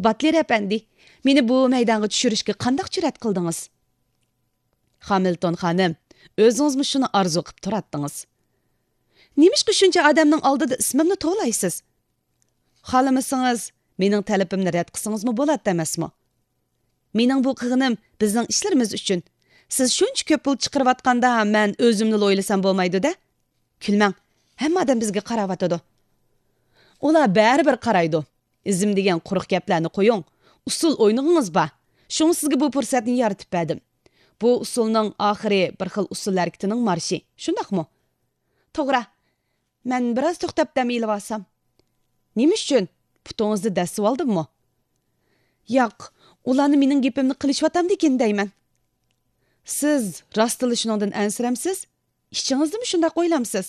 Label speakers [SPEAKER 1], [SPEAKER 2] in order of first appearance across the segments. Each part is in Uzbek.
[SPEAKER 1] Batler efendi, meni bu maydonga tushirishga qanday jur'at qildingiz? Hamilton xonim, o'zingizmi shuni orzu qilib turatdingiz? Nimishqa shuncha odamning oldida ismimni to'g'laysiz? Xohlamasangiz, mening talabimni rad qilsangizmi bo'ladi emasmi? Mening bu qilganim bizning ishlarimiz uchun. Siz shuncha ko'p pul chiqarayotganda men o'zimni o'ylasam bo'lmaydi-da? Kulmang, hamma odam bizga qarayotadi. Ular baribir qaraydi. Izim degan quruq gaplarni qo'ying. Usul o'ynag'ingiz ba. Shun sizga bu fursatni yaratib berdim. Bu usulning oxiri bir xil usul harakatining marshi. Shundaqmi? To'g'ri. Men biroz to'xtab dam ilib Nima uchun? Putingizni dasib oldimmi? Yo'q, ularni mening gapimni qilishyaptam degan deyman. Siz rostili shuningdan ansiramsiz? Ichingizdami shunday o'ylamsiz?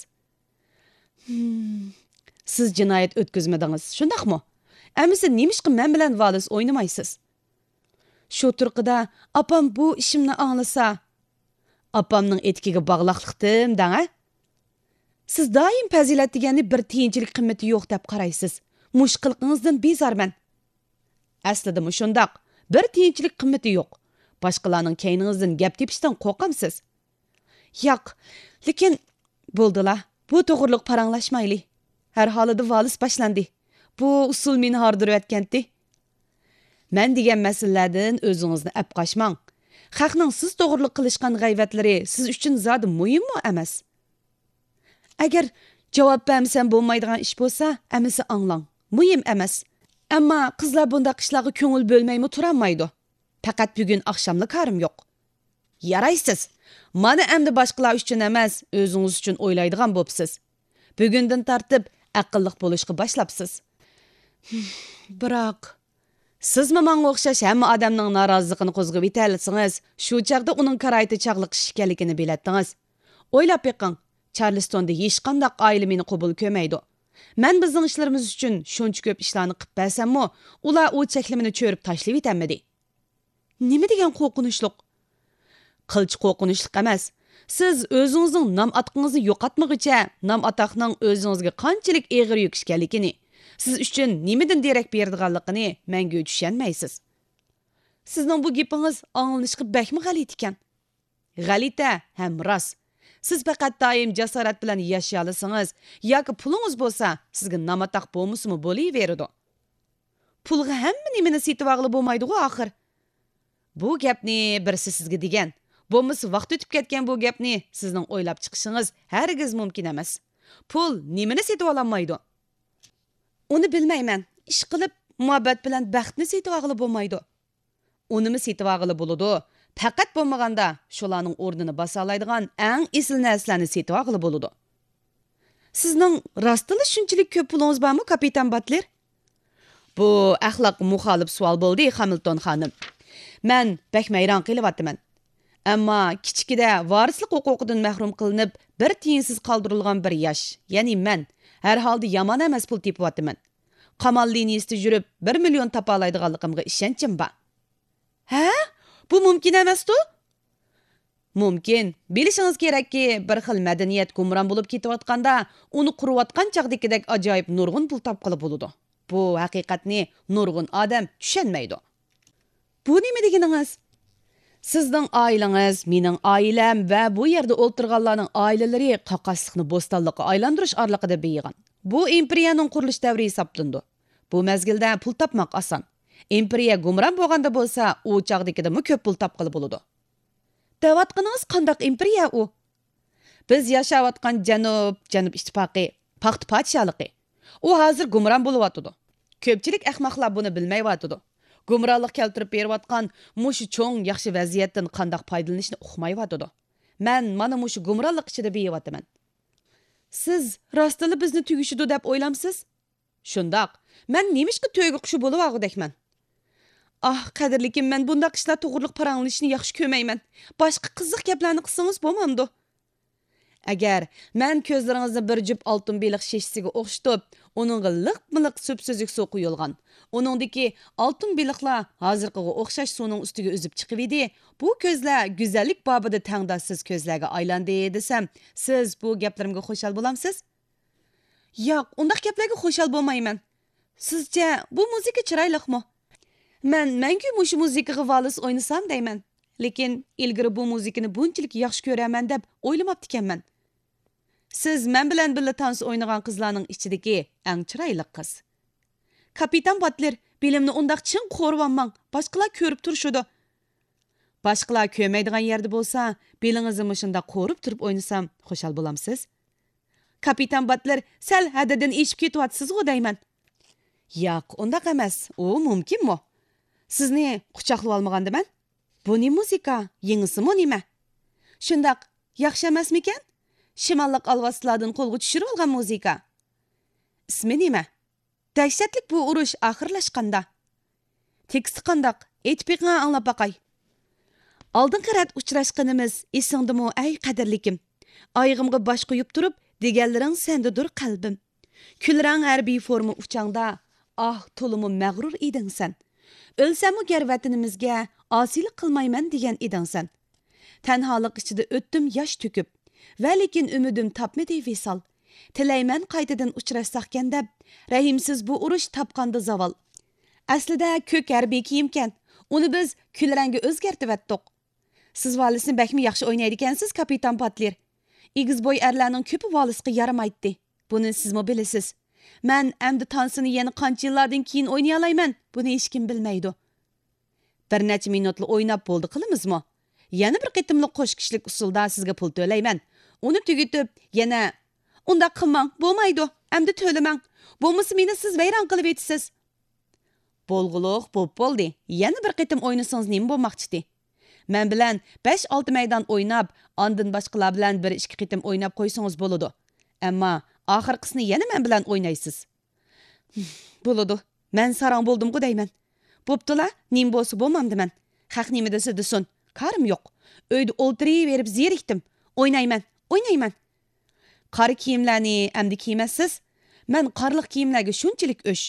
[SPEAKER 1] Siz jinoyat o'tkazmadingiz, shundaqmi? Amisi nimishqa men bilan valis o'ynamaysiz? Shu turqida opam bu ishimni anglasa, opamning etikiga bog'liqlikdim dang-a? Siz doim fazilat deganni bir tiyinchilik qimmati yo'q deb qaraysiz. Mush qilqingizdan bezorman. Aslida shundaq, bir tiyinchilik qimmati yo'q. Boshqalarning keyningizdan gap tepishdan qo'rqamsiz. Yo'q, lekin bo'ldilar. Bu to'g'riliq paranglashmayli. Har holida valis boshlandi. Bu usul meni hardirayotgandi. Men degan masalalardan o'zingizni apqashmang. Xalqning siz to'g'riliq qilishgan g'ayvatlari siz uchun zodi muhimmi emas? Agar javob bermasam bo'lmaydigan ish bo'lsa, amisi anglang. Muhim emas. Ammo qizlar bundaq ishlarga ko'ngil bo'lmaymi turolmaydi. Faqat bugun oqshomli karim yo'q. Yaraysiz. Mana endi boshqalar uchun emas, o'zingiz uchun o'ylaydigan bo'psiz. Bugundan tartib aqlliq bo'lishga boshlabsiz. Biroq sizmi menga o'xshash hamma odamning noroziligini qo'zg'ab yetalsangiz, shu chaqda uning karoyati chaqliq ish ekanligini biladingiz. O'ylab beqing. Charlestonda hech qanday oila meni qabul ko'rmaydi. Men bizning ishlarimiz uchun shuncha ko'p ishlarni qilib bersammi, ular u cheklimini cho'rib tashlab etamidi. Nima degan qo'rqinchliq? Qilch qo'rqinchliq emas. Siz o'zingizning nom atqingizni yo'qotmaguncha, nom atoqning o'zingizga qanchalik og'ir yuk ekanligini, siz uchun nimadan derak beradiganligini menga tushunmaysiz. Sizning bu gapingiz anglanishga bakmi g'alit ekan. G'alita ham rost. Siz faqat doim jasorat bilan yashay olasangiz, yoki pulingiz bo'lsa, sizga namataq bo'lmasmi bo'laveradi. Pulga hamma nimani setib olib bo'lmaydi-ku oxir. Bu gapni birisi sizga degan. Bo'lmasa vaqt o'tib ketgan bu gapni sizning o'ylab chiqishingiz hargiz mumkin emas. Pul nimani setib olmaydi? Uni bilmayman. Ish qilib muhabbat bilan baxtni setib olib bo'lmaydi. Unimi setib olib bo'ladi. Faqat bo'lmaganda shularning o'rnini bosa oladigan eng esil narsalarni setib olib bo'ladi. Sizning rostili shunchalik ko'p pulingiz bormi, kapitan Batler? Bu axloq muxolif savol bo'ldi, Hamilton xonim. Men bak mayron qilyapman. Ammo kichikida varislik huquqidan mahrum qilinib, bir tiyinsiz qoldirilgan bir yosh, ya'ni men har holda yomon emas pul tepyapman. Qamal liniyasida yurib 1 million topa oladiganligimga ishonchim bor. Ha? Bu mumkin emas-ku? Mumkin. Bilishingiz kerakki, bir xil madaniyat gumron bo'lib ketayotganda, uni qurayotgan chaqdikidek ajoyib nurg'un pul topqili bo'ladi. Bu haqiqatni nurg'un odam tushunmaydi. Bu nima deganingiz? Sizning oilangiz, mening oilam va bu yerda o'ltirganlarning oilalari qaqasliqni bo'stonlikqa aylantirish orliqida beyigan. Bu imperiyaning qurilish davri hisoblandi. Bu mezgilda pul topmoq oson. Imperiya gumron bo'lganda bo'lsa, u chaqdikida ko'p pul topqili bo'ladi. Davatqinimiz qandaq imperiya u? Biz yashayotgan Janub ittifoqi, paxt podshohligi. U hozir gumron bo'lyapti. Ko'pchilik ahmoqlar buni bilmayotdi. Gumronlik keltirib berayotgan mushu cho'ng yaxshi vaziyatdan qandaq foydalanishni uqmayotdi. Men mana mushu gumronlik ichida beyayotaman. Siz rostili bizni tugishidi deb o'ylamsiz? Shundoq. Men nemishqa to'yga qushi bo'lib og'udakman. Ah, qadrlikim, men bundaq ishlar to'g'riliq paranglanishni yaxshi ko'rmayman. Boshqa qiziq gaplarni qilsangiz bo'lmamdi. Agar men ko'zlaringizni bir jup oltin beliq shishasiga o'xshatib, uningga liq-miliq so'p-so'zuk suv quyilgan. Uningdagi oltin beliqlar hozirqiga o'xshash suvning ustiga uzib chiqib edi. Bu ko'zlar go'zallik bobida tangdoshsiz ko'zlarga aylandi desam, siz bu gaplarimga xushal bo'lamsiz? Yo'q, undaq gaplarga xushal bo'lmayman. Sizcha bu muzika chiroyliqmi? Мен мәңгі мұшы музыкаға валыс ойнасам деймін. Lekin ilgari bu muzikani bunchalik yaxshi ko'raman deb o'ylamabdi ekanman. Siz men bilan birga tans o'ynagan qizlarning ichidagi eng chiroyli qiz. Kapitan Butler, bilimni undaq chin qo'rvanmang, boshqalar ko'rib turishudi. Boshqalar ko'rmaydigan yerda bo'lsa, bilingizni shunda qo'rib turib o'ynasam, xushal bo'lamsiz. Kapitan Butler, sal haddidan eshib ketyapsiz-ku deyman. Yo'q, undaq emas. U mumkinmi? Sizni quchoqlab olmagandiman. Bu ne muzika? Yengisimi nima? Shundaq, yaxshi emasmikan? Shimollik alvaslardan qo'lga tushirib olgan muzika. Ismi nima? Dahshatlik bu urush oxirlashganda. Teksti qandaq? Aytib anglab baqay. Oldingi rat uchrashganimiz esingdimi ay qadrlikim? Oyog'imga bosh qo'yib turib, deganlaring sendadir qalbim. Kulrang harbiy forma uchangda, to'limi mag'rur eding sen. Ölsəm o gər vətənimizgə asilik qılmayman degan edin sen. Tənhalıq içində ötdüm yaş töküb. Və lekin ümidim tapmadı visal. Tiləyman qaytadan uçraşsaqkən dəb, rəhimsiz bu uruş tapqandı zaval. Əslində kök hərbi kiyimkən, onu biz külrəngi özgərtib. Siz valisini bəkmi yaxşı oynaydikensiz, Kapitan Butler. İgizboy ərlərinin köpü valisqi yaramaydı. Bunu siz mi bilisiz? Mən əmdi tansını yeni qanç yıllardan keyin oynayalayman. Bunu hiç kim bilmeydi. Bir neçə minutlu oynab boldu qılımızmı? Yana bir qitimli qo'sh kişilik usulda sizga pul to'layman. Onu tugitib, yana unda qilmang, bo'lmaydi. Əmdi to'lamang. Bo'lmasa meni siz vayron qilib etasiz. Bo'lg'uluq bo'ldi. Yana bir qitim o'ynasangiz nima bo'lmoqchidi? Men bilan 5-6 maydon o'ynab, ondan boshqalar bilan 1-2 qitim o'ynab qo'ysangiz bo'ladi. Ammo oxirqisini yana men bilan o'ynaysiz. Bo'ladi. Men sarang bo'ldim-ku deyman. Bo'ptila, nim bo'lsa bo'lmamdiman. Haq nima desa desin. Qarim yo'q. Uyda o'ltirib zerikdim. O'ynayman. Qari kiyimlarni endi kiymasiz? Men qarliq kiyimlarga shunchalik o'sh.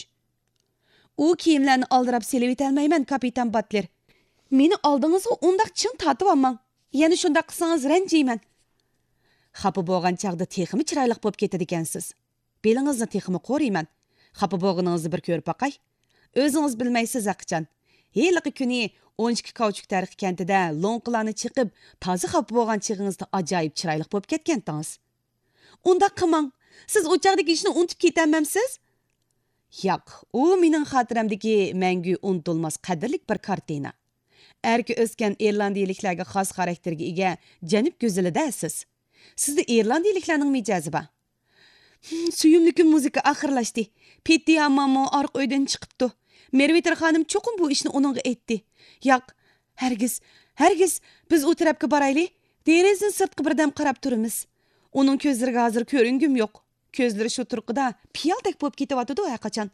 [SPEAKER 1] U kiyimlarni oldirab selib etolmayman, Kapitan Butler. Meni oldingizga undaq chin tatib olmang. Yana shundaq qilsangiz ranjiyman. Xafa bo'lgan chaqda teximi chiroyli bo'lib ketadi ekansiz. Belingizni teximi qo'rayman. Xafa bo'lganingizni bir ko'rib baqay. O'zingiz bilmaysiz aqchan. Heliqi kuni 12 Kauchuk tarix kentida lo'nqilarni chiqib, toza xafa bo'lgan chig'ingizda ajoyib chiroyli bo'lib ketgandingiz. Unda qilmang. Siz o'chaqdagi ishni unutib ketamamsiz? Yo'q, u mening xotiramdagi mangu unutilmas qadrlik bir kartina. Erki o'sgan irlandiyaliklarga xos xarakterga ega janub go'zalida siz. Sizda irlandiyaliklarning mijozi bor. Suyumlikim muzika oxirlashdi. Petty ammamo orqa uydan chiqibdi. Merviter xonim cho'qim bu ishni uningga aytdi. Yo'q, hargiz biz u tarafga boraylik. Deraza sirtqi birdam qarab turamiz. Uning ko'zlariga hozir ko'ringim yo'q. Ko'zlari shu turqida piyaldek bo'lib ketyapti qachon.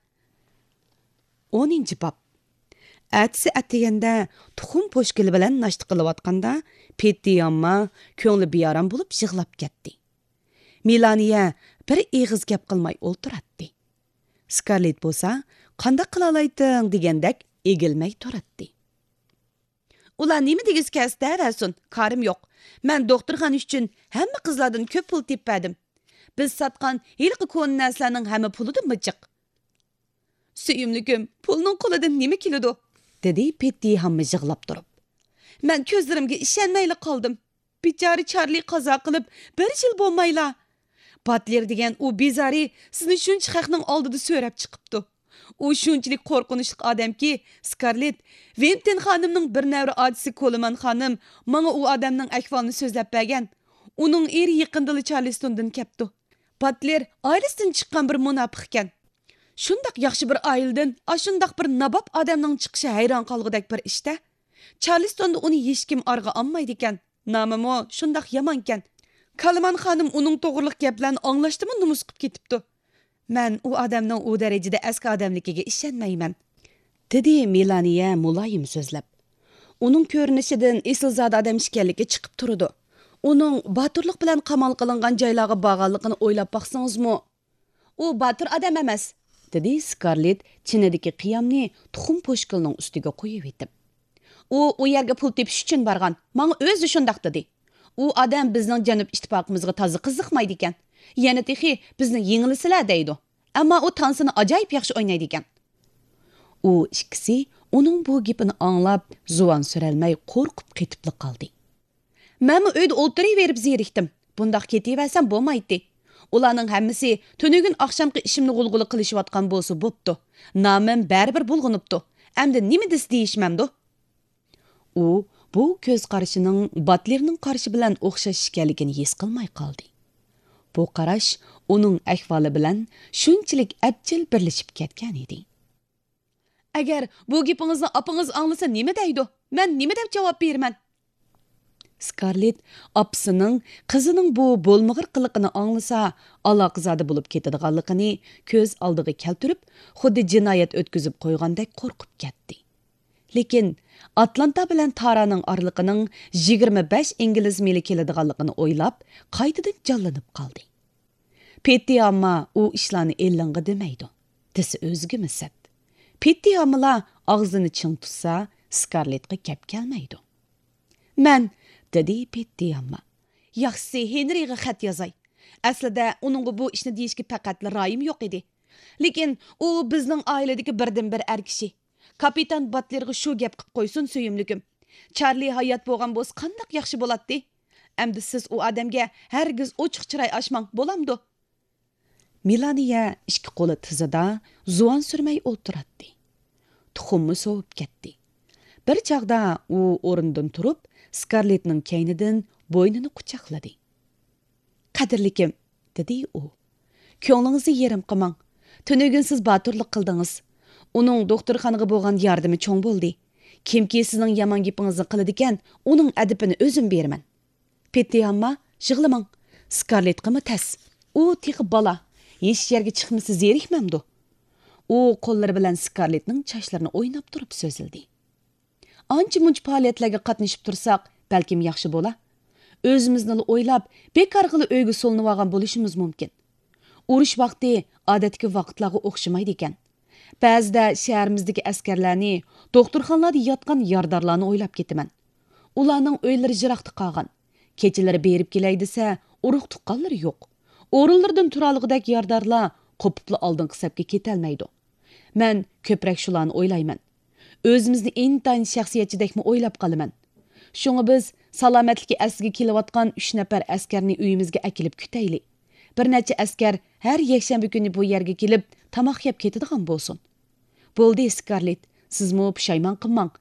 [SPEAKER 1] 10-bob. Atsi atganda tuxum po'shkili bilan nashta qilayotganda Petty amma ko'ngli bearam bo'lib yig'lab ketdi. Melaniya bir eg'iz gap qilmay o'ltiratdi. Scarlett bo'lsa, qanday qila olayding degandek egilmay turadi. Ular nima degizkaz darasun, qarim yo'q. Men doktorxona uchun hamma qizlardan ko'p pul tepadim. Biz satgan ilqi ko'n narsalarning hamma pulidan michiq. Suyumlikim, pulning qo'lidan nima keladi? Dedi Petty hamma yig'lab turib. Men ko'zlarimga ishonmayla qoldim. Bichari Charlie qazo qilib, 1 yil bo'lmayla. Butler degan u bezari sizni shuncha haqning oldida so'rab chiqibdi. U shunchalik qo'rqinchli odamki, Scarlett, Venton xonimning bir navri odisi Coleman xonim menga u odamning ahvolini so'zlab bergan. Uning eri yaqindili Charlestondan kelibdi. Butler oilasidan chiqqan bir munofiq ekan. Shundaq yaxshi bir oildan, shundaq bir nabob odamning chiqishi hayron qolg'idek bir ishda. Charlestonda uni hech kim orqa olmaydi ekan. Nomimi shundaq yomon ekan. Coleman xonim uning to'g'riliq gaplarni anglashdimi numus qilib ketibdi. Men u odamning u darajada aska odamligiga ishonmayman, dedi Melaniya muloyim so'zlab. Uning ko'rinishidan eslzod odam ekanligi chiqib turdi. Uning boturlik bilan qamal qilingan joylarga borganligini o'ylab baqsangizmi? U botur odam emas, dedi Scarlett chinidagi qiyamni tuxum po'shkilning ustiga qo'yib etib. U yerga pul tepish uchun borgan. Menga o'zi shundaq dedi. U odam bizning janub ittifoqimizga toza qiziqmaydi ekan. Yana texi bizni yengilisilar deydi. Ammo u tansini ajoyib yaxshi o'ynaydi ekan. U ikkisi Uning bu gapini anglab, zuvan sürelmey qo'rqib ketibli qoldi. Men uyda o'tiraverib zerikdim. Bundaq ketaversam bo'lmaydi. Ularning hammasi tunugun oqshomgi ishimni g'ulg'ula qilishayotgan bo'lsa bo'pti. Nomim baribir bulg'unibdi. Endi nima des deyishmamdi? U bu ko'z qarashining Butlerning qarashi bilan o'xshash ekanligini his qilmay qoldi. Bu qarash uning ahvoli bilan shunchalik abjil birlashib ketgan edi. Agar bu gapingizni opingiz anglasa nima deydi? Men nima deb javob beraman? Scarlett opsining qizining bu bo'lmag'ir qiliqini anglasa, aloqizada bo'lib ketadiganligini ko'z oldiga keltirib, xuddi jinoyat o'tkazib qo'ygandek qo'rqib ketdi. Lekin Atlanta bilan Taraning oraliqining 25 ingliz mili keladiganligini o'ylab, qaytadan jonlanib qoldi. Petty amma u ishlarni ellinga demaydi. Desi o'ziga misat. Petty ammalar og'zini ching tutsa, Scarlettga gap kelmaydi. Men dedi Petty amma. Yaxshisi Henryga xat yozay. Aslida uningga bu ishni deyishga faqat ra'yim yo'q edi. Lekin u bizning oiladagi birdan-bir er kishi. Kapitan Butlerga shu gap qilib qo'ysin suyimligim. Charlie hayot bo'lgan bo'lsa qanday yaxshi bo'ladi? Endi siz u odamga hargiz ochiq chiroy ochmang, bo'lamdi? Milaniya ikki qo'li tizida zuvan surmay o'tiradi. Tuxumni sovib ketdi. Bir chaqda u o'rnidan turib, Scarlettning kaynidan bo'ynini quchoqladi. Qadrlikim, dedi u. Ko'nglingizni yerim qilmang. Tunugun siz boturlik qildingiz. Uning doktorxonaga bo'lgan yordami cho'ng bo'ldi. Kimki sizning yomon gapingizni qiladi ekan, uning adibini o'zim beraman. Petty amma, yig'lamang. Scarlett qimi tas. U tiqib bola. Hech yerga chiqmasa zerikmamdi. U qo'llari bilan Scarlettning sochlarini o'ynab turib so'zildi. Ancha-muncha faoliyatlarga qatnashib tursak, balkim yaxshi bo'la. O'zimizni o'ylab, bekorg'ili uyga so'linib olgan bo'lishimiz mumkin. Urush vaqti odatdagi vaqtlarga o'xshamaydi ekan. Ba'zida shaharimizdagi askarlarni, doktorxonalarda yotgan yordorlarni o'ylab ketaman. Ularning uylari jiroqda qolgan. Kechalari berib kelay desa, urug' tuqqanlari yo'q. O'rinlardan turalg'idek yordorlar qopibli oldingi safga ketolmaydi. Men ko'proq shularni o'ylayman. O'zimizni intayin shaxsiyatchidekmi o'ylab qolaman. Shunga biz salomatligi asliga kelayotgan 3 nafar askarni uyimizga akilib kutaylik. Bir necha askar har yakshanba kuni bu yerga kelib, tamoq yeb ketadigan bo'lsin. Bo'ldi Scarlett, sizmi pushaymon qilmang.